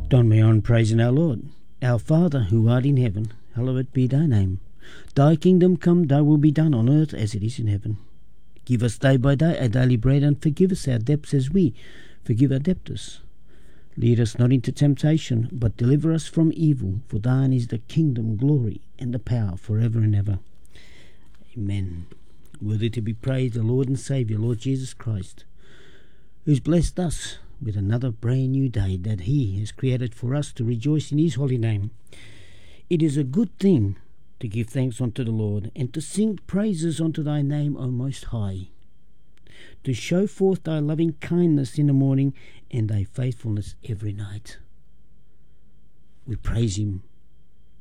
Don me on praising our Lord. Our Father, who art in heaven, hallowed be thy name. Thy kingdom come, thy will be done on earth as it is in heaven. Give us day by day our daily bread, and forgive us our debts as we forgive our debtors. Lead us not into temptation, but deliver us from evil. For thine is the kingdom, glory, and the power forever and ever. Amen. Worthy to be praised, the Lord and Saviour, Lord Jesus Christ, who's blessed us with another brand new day that he has created for us to rejoice in his holy name. It is a good thing to give thanks unto the Lord, and to sing praises unto thy name, O Most High, to show forth thy loving kindness in the morning and thy faithfulness every night. We praise him